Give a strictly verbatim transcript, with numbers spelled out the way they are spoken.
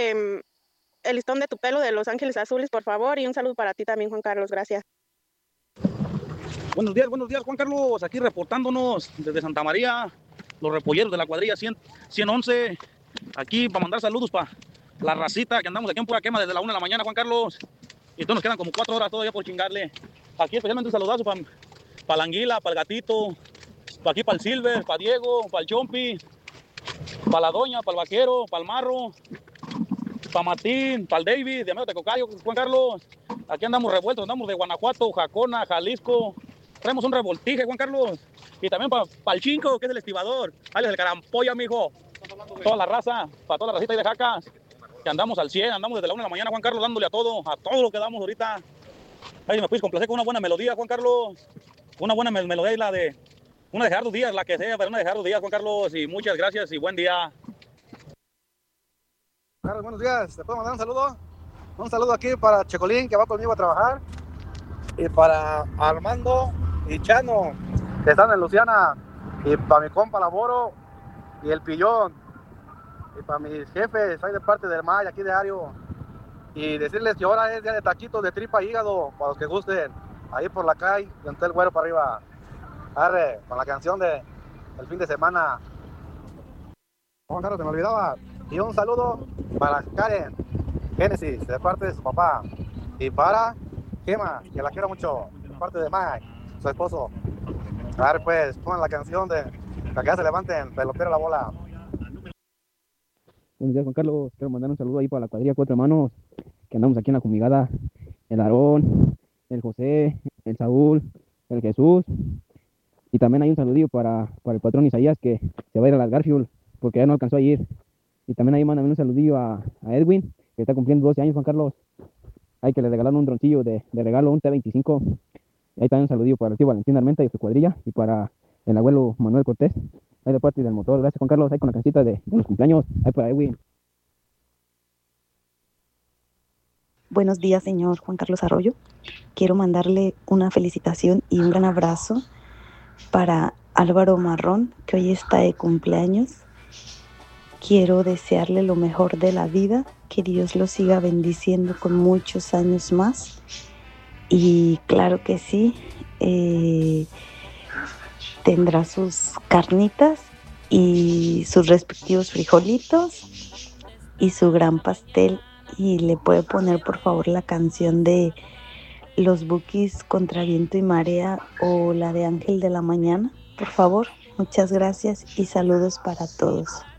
de mm, el listón de tu pelo de Los Ángeles Azules, por favor, y un saludo para ti también, Juan Carlos, gracias. Buenos días, buenos días, Juan Carlos, aquí reportándonos desde Santa María, los repolleros de la cuadrilla cien, ciento once, aquí para mandar saludos para la racita que andamos aquí en pura quema desde la una de la mañana, Juan Carlos, y entonces nos quedan como cuatro horas todavía por chingarle. Aquí especialmente un saludazo para pa la anguila, para el gatito, para aquí para el Silver, para Diego, para el Chompi, para la doña, para el vaquero, para el marro, para Martín, para el David, de Amigo de Cocayo, Juan Carlos. Aquí andamos revueltos, andamos de Guanajuato, Jacona, Jalisco. Traemos un revoltije, Juan Carlos. Y también para pa el Chinco, que es el estibador. Ahí es el carampolla, mijo. Toda la raza, para toda la racita ahí de jacas. Que andamos al cien, andamos desde la una de la mañana, Juan Carlos, dándole a todo, a todo lo que damos ahorita. Ahí me puedes complacer con una buena melodía, Juan Carlos. Una buena mel melodía, la de una de Gerardo Díaz, la que sea, pero una de Gerardo Díaz, Juan Carlos. Y muchas gracias y buen día. Carlos, buenos días. ¿Te puedo mandar un saludo? Un saludo aquí para Checolín, que va conmigo a trabajar. Y para Armando y Chano, que están en Luciana. Y para mi compa Laboro y el Pillón. Y para mis jefes, ahí de parte del May, aquí de Ario. Y decirles que ahora es día de taquitos de tripa y hígado, para los que gusten. Ahí por la calle, de el Güero para arriba. Arre, con la canción de el fin de semana. Juan Carlos, se me olvidaba. Y un saludo para Karen Génesis, de parte de su papá. Y para Gema, que la quiero mucho, de parte de Mike, su esposo. A ver, pues, pongan la canción de para que ya se levanten, pelotero la bola. Buenos días, Juan Carlos. Quiero mandar un saludo ahí para la cuadrilla Cuatro Hermanos, que andamos aquí en la fumigada. El Aarón, el José, el Saúl, el Jesús. Y también hay un saludillo para, para el patrón Isaías, que se va a ir a las Garfield, porque ya no alcanzó a ir. Y también ahí mándame un saludillo a, a Edwin, que está cumpliendo doce años, Juan Carlos. Hay que le regalaron un droncillo de, de regalo, un T veinticinco. Y ahí también un saludillo para el tío Valentín Armenta y su cuadrilla. Y para el abuelo Manuel Cortés. Ahí de parte del motor. Gracias, Juan Carlos. Ahí con la cancita de, de los cumpleaños. Ahí para Edwin. Buenos días, señor Juan Carlos Arroyo. Quiero mandarle una felicitación y un gran abrazo para Álvaro Marrón, que hoy está de cumpleaños. Quiero desearle lo mejor de la vida, que Dios lo siga bendiciendo con muchos años más. Y claro que sí, eh, tendrá sus carnitas y sus respectivos frijolitos y su gran pastel. Y le puede poner, por favor, la canción de Los Bukis contra Viento y Marea o la de Ángel de la Mañana, por favor. Muchas gracias y saludos para todos.